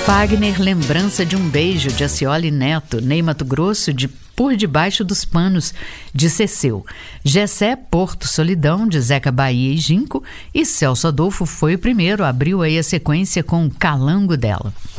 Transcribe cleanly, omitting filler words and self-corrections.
Fagner, Lembrança de um Beijo, de Acioli Neto. Ney Matogrosso, de Por Debaixo dos Panos, de Ceceu. Gessé, Porto Solidão, de Zeca Bahia e Ginco. E Celso Adolfo foi o primeiro, abriu aí a sequência com Calango Dela.